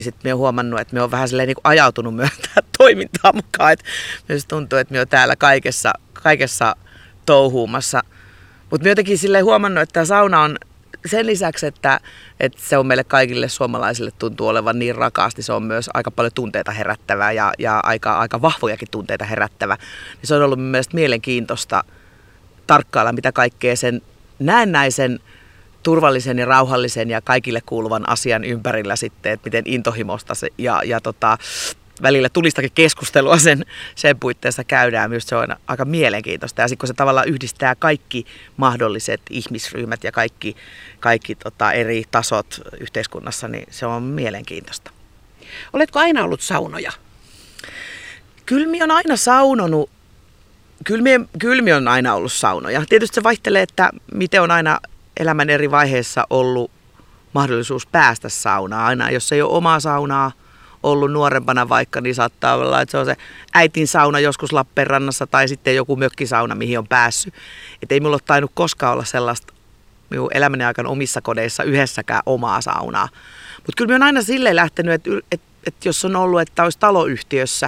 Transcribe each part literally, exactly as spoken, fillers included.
Sitten me oon huomannut, että me on vähän silleen niin kuin ajautunut myös tähän toimintaan mukaan. Että myös tuntuu, että me on täällä kaikessa, kaikessa touhuumassa. Mutta me jotenkin silleen huomannut, että tämä sauna on sen lisäksi, että, että se on meille kaikille suomalaisille tuntuu olevan niin rakaasti. Se on myös aika paljon tunteita herättävää ja, ja aika, aika vahvojakin tunteita herättävä. Niin se on ollut mielestäni mielenkiintoista tarkkailla, mitä kaikkea sen näennäisen turvallisen ja rauhallisen ja kaikille kuuluvan asian ympärillä sitten, että miten intohimosta se ja, ja tota, välillä tulistakin keskustelua sen, sen puitteissa käydään. Myös se on aika mielenkiintoista. Ja sitten kun se tavallaan yhdistää kaikki mahdolliset ihmisryhmät ja kaikki, kaikki tota, eri tasot yhteiskunnassa, niin se on mielenkiintoista. Oletko aina ollut saunoja? Kyllä minä on aina saunonut. Kyllä minä, kyllä minä on aina ollut saunoja. Tietysti se vaihtelee, että miten on aina elämän eri vaiheissa ollut mahdollisuus päästä saunaan. Aina jos ei ole omaa saunaa ollut nuorempana vaikka, niin saattaa olla, että se on se äitin sauna joskus Lappeenrannassa tai sitten joku mökkisauna, mihin on päässyt. Että ei minulla ole tainnut koskaan olla sellaista minun elämäni aikana omissa kodeissa yhdessäkään omaa saunaa. Mutta kyllä minä olen aina silleen lähtenyt, että, että, että jos on ollut, että olisi taloyhtiössä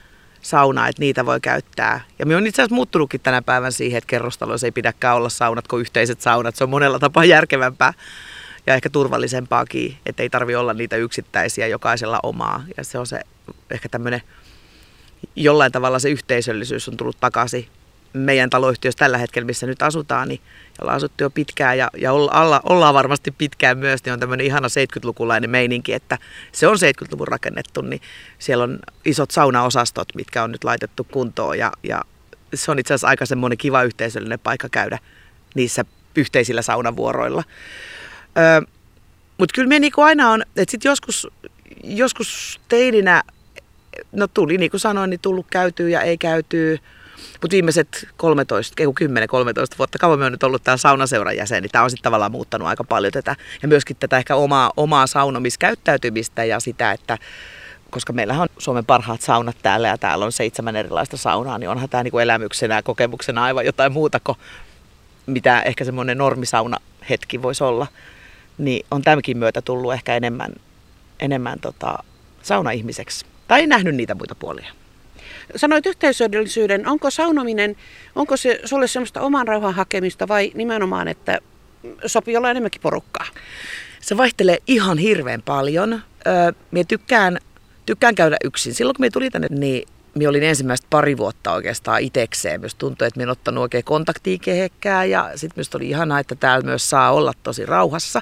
sauna, että niitä voi käyttää. Ja minä olen itse asiassa muuttunutkin tänä päivänä siihen, että kerrostaloissa ei pidäkään olla saunat kuin yhteiset saunat. Se on monella tapaa järkevämpää ja ehkä turvallisempaakin, että ei tarvitse olla niitä yksittäisiä, jokaisella omaa. Ja se on se ehkä tämmöinen, jollain tavalla se yhteisöllisyys on tullut takaisin meidän taloyhtiössä tällä hetkellä, missä nyt asutaan, niin ollaan asuttu jo pitkään ja, ja olla, ollaan varmasti pitkään myös, niin on tämmöinen ihana seitsemänkymmentälukulainen meininki, että se on seitsemänkymmentäluvun rakennettu, niin siellä on isot saunaosastot, mitkä on nyt laitettu kuntoon ja, ja se on itse asiassa aika semmoinen kiva yhteisöllinen paikka käydä niissä yhteisillä saunavuoroilla. Öö, Mutta kyllä minä niinku aina on, että sitten joskus, joskus teininä, no tuli niin kuin sanoin, niin tullut käytyy ja ei käytyy. Mutta viimeiset kolmetoista, kymmenen kolmetoista vuotta, kauan me on nyt ollut täällä saunaseuran jäsen, niin tämä on sitten tavallaan muuttanut aika paljon tätä. Ja myöskin tätä ehkä omaa, omaa saunomiskäyttäytymistä ja sitä, että koska meillähän on Suomen parhaat saunat täällä ja täällä on seitsemän erilaista saunaa, niin onhan tämä niinku elämyksenä ja kokemuksena aivan jotain muuta kuin mitä ehkä semmoinen normisauna hetki voisi olla. Niin on tämänkin myötä tullut ehkä enemmän, enemmän tota, sauna-ihmiseksi. Tai ei nähnyt niitä muita puolia. Sanoit yhteisöllisyyden. Onko saunominen, onko se sulle semmoista oman rauhan hakemista vai nimenomaan, että sopii olla enemmänkin porukkaa? Se vaihtelee ihan hirveän paljon. Öö, minä tykkään, tykkään käydä yksin. Silloin kun minä tulin tänne, niin minä olin ensimmäistä pari vuotta oikeastaan itekseen. Myös tuntui, että minä en ottanut oikein kontaktia kehekkään ja sitten myös oli ihanaa, että täällä myös saa olla tosi rauhassa.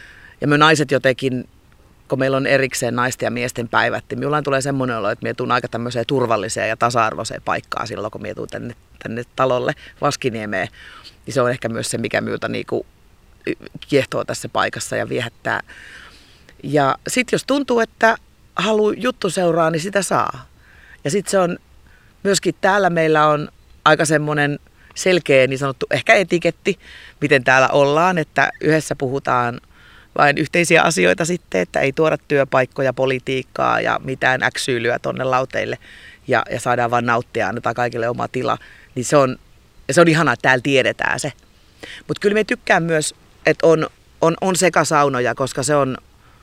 Ja me naiset jotenkin, kun meillä on erikseen naisten ja miesten päivät, niin minulla tulee semmoinen olo, että minä tuun aika tämmöiseen turvalliseen ja tasa-arvoiseen paikkaan silloin, kun minä tuun tänne, tänne talolle Vaskiniemeen. Niin se on ehkä myös se, mikä minulta niinku kiehtoo tässä paikassa ja viehättää. Ja sitten jos tuntuu, että haluaa juttu seuraa, niin sitä saa. Ja sitten se on myöskin täällä meillä on aika semmoinen selkeä niin sanottu ehkä etiketti, miten täällä ollaan, että yhdessä puhutaan vain yhteisiä asioita sitten, että ei tuoda työpaikkoja, politiikkaa ja mitään äksyylyä tonne lauteille ja, ja saadaan vaan nauttia, annetaan kaikille oma tila. Niin se on, se on ihanaa, että täällä tiedetään se. Mutta kyllä me tykkään myös, että on, on, on sekasaunoja, koska se on,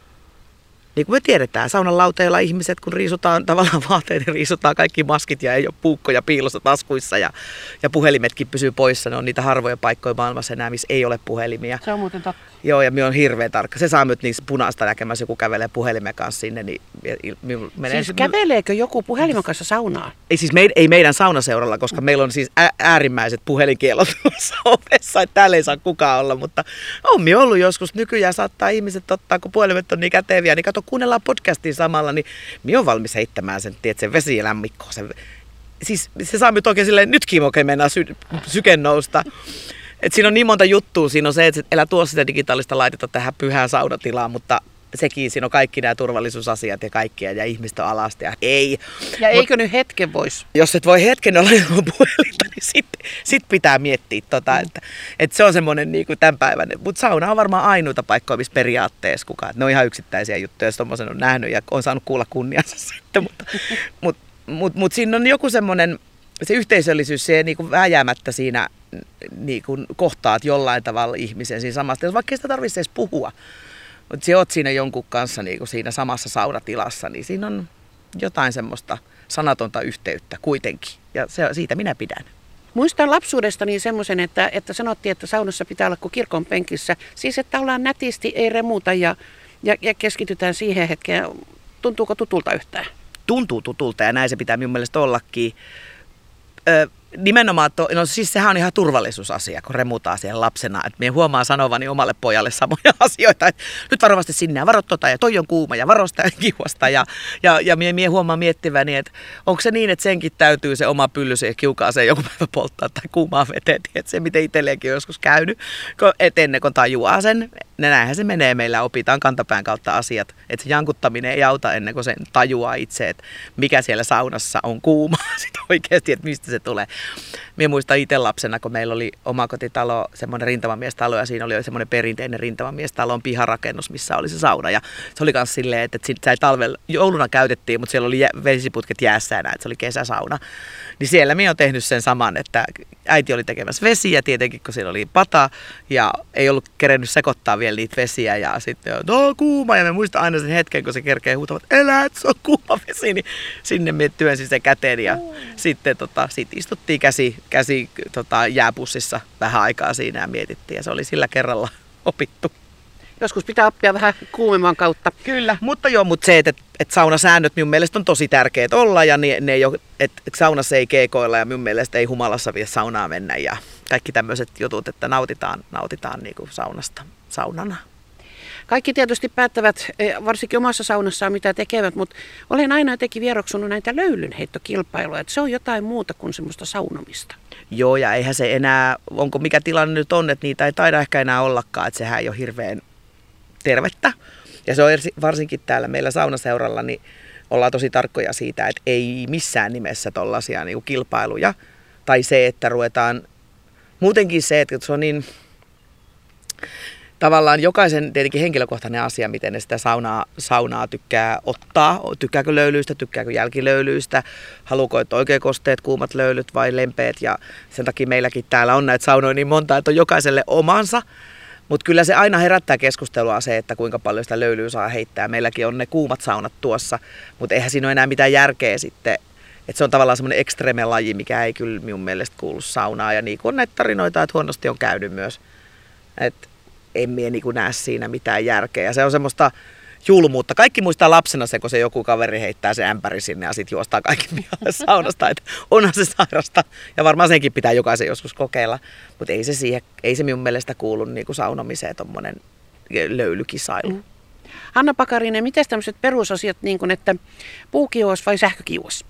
niin kuin me tiedetään, saunan lauteilla ihmiset, kun riisutaan tavallaan vaatteet, niin riisutaan kaikki maskit ja ei ole puukkoja piilossa taskuissa ja, ja puhelimetkin pysyy poissa. Ne on niitä harvoja paikkoja maailmassa enää, missä ei ole puhelimia. Se on muuten totta. Joo, ja minä olen hirveän tarkka. Se saa nyt niistä punaista näkemässä, joku kävelee puhelimen kanssa sinne. Niin menee siis käveleekö joku puhelimen kanssa saunaan? Ei siis meid, ei meidän saunaseuralla, koska meillä on siis ä- äärimmäiset puhelinkielot tuossa ovessa, että täällä ei saa kukaan olla. Mutta on minä ollut joskus. Nykyään saattaa ihmiset ottaa, kun puhelimet on niin käteviä, niin kato, kuunnellaan podcastia samalla, niin minä olen valmis heittämään sen, tiedät, sen vesilämmikkoon. Sen, siis se saa nyt oikein silleen, nytkin oikein mennään sy- syken nousta. Et siinä on niin monta juttua. Siinä on se, että älä tuo sitä digitaalista laitetta tähän pyhään saunatilaan, mutta sekin, siinä on kaikki nämä turvallisuusasiat ja kaikkia ja ihmistä on alasti ja ei. Ja eikö Mut, nyt hetken vois? Jos et voi hetken olla ilman puhelinta, niin sitten sit pitää miettiä, tota, mm. että, että se on semmoinen niin kuin tämän päivän. Mutta sauna on varmaan ainoita paikkoja, missä periaatteessa kukaan. Ne on ihan yksittäisiä juttuja, jos tommosen on nähnyt ja on saanut kuulla kunniansa sitten. Mutta mut, mut, mut siinä on joku semmoinen, se yhteisöllisyys, se niin kuin vääjäämättä siinä niin kuin kohtaat jollain tavalla ihmisen siinä samasta, vaikka ei sitä tarvitse edes puhua. mutta sä oot siinä jonkun kanssa niin kuin siinä samassa saunatilassa, niin siinä on jotain semmoista sanatonta yhteyttä kuitenkin. Ja se, siitä minä pidän. Muistan lapsuudestani semmoisen, että, että sanottiin, että saunassa pitää olla kuin kirkon penkissä. Siis, että ollaan nätisti, ei remuta ja, ja, ja keskitytään siihen hetkeen. Tuntuuko tutulta yhtään? Tuntuu tutulta ja näin se pitää minun mielestä ollakin. Ö, nimenomaan, to, no siis sehän on ihan turvallisuusasia, kun remutaan siellä lapsena. Et minä huomaan sanovani omalle pojalle samoja asioita, että nyt varovasti sinne ja varo tota ja toi on kuuma ja varosta ja kiuasta. Ja, ja, ja minä, minä huomaan miettiväni, että onko se niin, että senkin täytyy se oma pylly ja kiukaaseen joku päivä polttaa tai kuumaa veteen. Että se, miten itselleenkin on joskus käynyt, että ennen kuin tajuaa sen, näinhän se menee. Meillä opitaan kantapään kautta asiat, että se jankuttaminen ei auta ennen kuin sen tajuaa itse, että mikä siellä saunassa on kuuma sitten oikeasti, että mistä se tulee. Minä muistan itse lapsena, kun meillä oli omakotitalo, semmoinen rintamamiestalo, ja siinä oli semmoinen perinteinen rintamamiestalon piharakennus, missä oli se sauna. Ja se oli myös silleen, että sitä ei talvella, jouluna käytettiin, mutta siellä oli vesiputket jäässään, että se oli kesäsauna. Niin siellä minä olen tehnyt sen saman, että äiti oli tekemässä vesiä tietenkin, kun siellä oli pata, ja ei ollut kerennyt sekoittaa vielä niitä vesiä, ja sitten on kuuma, ja me muistan aina sen hetken, kun se kerkee huutavat, elää, että se on kuuma vesi, niin sinne me työnsin sen käteen, ja mm. sitten tota, sit istuttiin käsi, käsi tota, jääpussissa vähän aikaa siinä ja mietittiin, ja se oli sillä kerralla opittu. Joskus pitää oppia vähän kuumemman kautta. Kyllä, mutta joo, mutta se, että et saunasäännöt minun mielestä on tosi tärkeät olla ja ne, ne ei ole, että saunassa ei keikoilla ja minun mielestä ei humalassa vie saunaa mennä ja kaikki tämmöiset jutut, että nautitaan, nautitaan niin kuin saunasta saunana. Kaikki tietysti päättävät, varsinkin omassa saunassaan, mitä tekevät, mutta olen aina jotenkin vieroksunut näitä löylynheittokilpailuja, että se on jotain muuta kuin semmoista saunomista. Joo, ja eihän se enää, onko mikä tilanne nyt on, että niitä ei taida ehkä enää ollakaan, että sehän ei ole hirveän tervettä. Ja se on varsinkin täällä meillä saunaseuralla, niin ollaan tosi tarkkoja siitä, että ei missään nimessä tollaisia niin kuin kilpailuja. Tai se, että ruvetaan, muutenkin se, että se on niin tavallaan jokaisen tietenkin henkilökohtainen asia, miten ne sitä saunaa, saunaa tykkää ottaa. Tykkääkö löylyistä, tykkääkö jälkilöylyistä, haluuko, että oikein kosteet, kuumat löylyt vai lempeät. Ja sen takia meilläkin täällä on näitä saunoja niin monta, että on jokaiselle omansa. Mutta kyllä se aina herättää keskustelua se, että kuinka paljon sitä löylyä saa heittää. Meilläkin on ne kuumat saunat tuossa, mutta eihän siinä ole enää mitään järkeä sitten. Että se on tavallaan semmoinen ekstreme laji, mikä ei kyllä minun mielestä kuulu saunaan. Ja niin kuin on näitä tarinoita, että huonosti on käynyt myös. Että en mie niin näe siinä mitään järkeä. Ja se on semmoista julmuutta. Kaikki muistaa lapsena se, kun se joku kaveri heittää se ämpäri sinne ja sitten juostaa kaikki pihalle saunasta. Että onhan se sairasta. Ja varmaan senkin pitää jokaisen joskus kokeilla. Mutta ei se, siihen, ei se minun mielestä kuulu niin kuin saunomiseen, tuommoinen löylykisailu. Mm. Hanna Pakarinen, miten tämmöiset perusasiat, niin kuin että puukiuas vai sähkökiuas?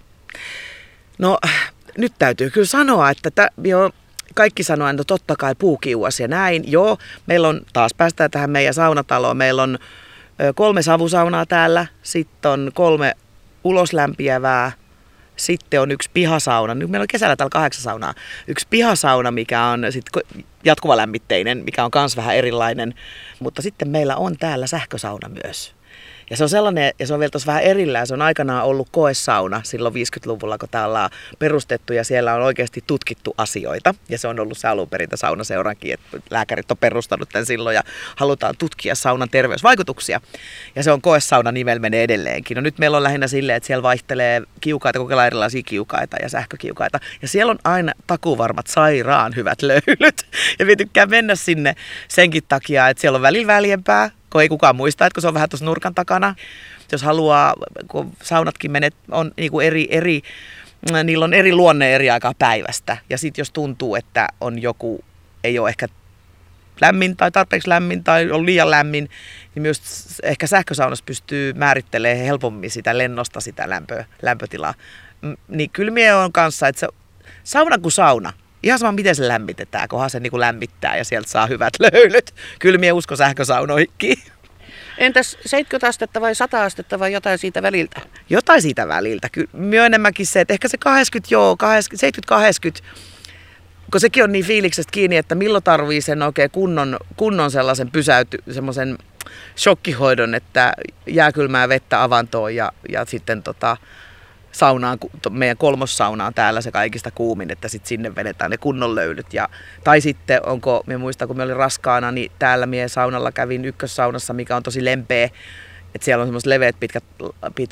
No nyt täytyy kyllä sanoa, että tä, jo, kaikki sanoo, että totta kai puukiuas ja näin. Joo, meillä on, taas päästään tähän meidän saunataloon, meillä on kolme savusaunaa täällä, sitten on kolme uloslämpiävää, sitten on yksi pihasauna. Nyt meillä on kesällä täällä kahdeksan saunaa. Yksi pihasauna, mikä on sit jatkuvalämmitteinen, mikä on myös vähän erilainen. Mutta sitten meillä on täällä sähkösauna myös. Ja se on sellainen, ja se on vielä tuossa vähän erillään. Se on aikanaan ollut koesauna silloin viisikymmentäluvulla, kun täällä on perustettu ja siellä on oikeasti tutkittu asioita. Ja se on ollut se alunperintä saunaseurankin, että lääkärit on perustanut tämän silloin ja halutaan tutkia saunan terveysvaikutuksia. Ja se on koesauna nimellä menee edelleenkin. No nyt meillä on lähinnä silleen, että siellä vaihtelee kiukaita, kokeillaan erilaisia kiukaita ja sähkökiukaita. Ja siellä on aina takuvarmat sairaan hyvät löylyt. Ja me tykkään mennä sinne senkin takia, että siellä on välillä väljempää. Kun ei kukaan muista, että kun se on vähän tuossa nurkan takana. Jos haluaa, kun saunatkin menet, on niinku eri, eri, niillä on eri luonne eri aikaa päivästä. Ja sitten jos tuntuu, että on joku, ei ole ehkä lämmin tai tarpeeksi lämmin tai on liian lämmin, niin myös ehkä sähkösaunassa pystyy määrittelemään helpommin sitä lennosta, sitä lämpö, lämpötilaa. Niin kyllä mie on kanssa, että se sauna kuin sauna. Ihan sama, miten se lämmitetään, kunhan se niin lämmittää ja sieltä saa hyvät löylyt. Kyllä minä uskon sähkösaunoihinkin. Entäs seitsemänkymmentä astetta vai sata astetta vai jotain siitä väliltä? Jotain siitä väliltä. Kyllä minä enemmänkin se, että ehkä se kahdeksankymmentä, joo, seitsemänkymmentä kahdeksankymmentä, kun sekin on niin fiiliksestä kiinni, että milloin tarvii sen oikein kunnon, kunnon sellaisen pysäyty, semmoisen shokkihoidon, että jääkylmää vettä avantoon ja, ja sitten tota, saunaan, meidän kolmossaunaan täällä se kaikista kuumin, että sitten sinne vedetään ne kunnon löylyt. Ja, tai sitten onko, minä muistan kun me olin raskaana, niin täällä meidän saunalla kävin ykkössaunassa, mikä on tosi lempeä. Että siellä on semmoiset leveät pitkät, pitkät